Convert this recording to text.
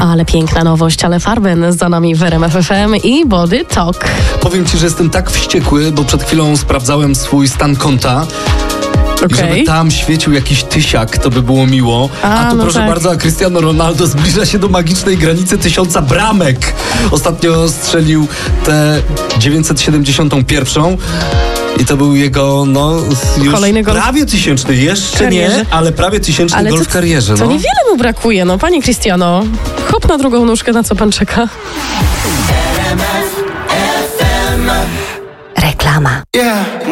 Ale piękna nowość, ale Farben za nami w RMF FM i Body Talk. Powiem ci, że jestem tak wściekły, bo przed chwilą sprawdzałem swój stan konta. I żeby tam świecił jakiś tysiak, to by było miło. A tu proszę bardzo, Cristiano Ronaldo zbliża się do magicznej granicy 1000 bramek. Ostatnio strzelił tę 971. I to był jego, już kolejny gol prawie 1000. Jeszcze nie, ale prawie 1000 gol w karierze. To niewiele mu brakuje, panie Cristiano. Hop na drugą nóżkę, na co pan czeka? Reklama.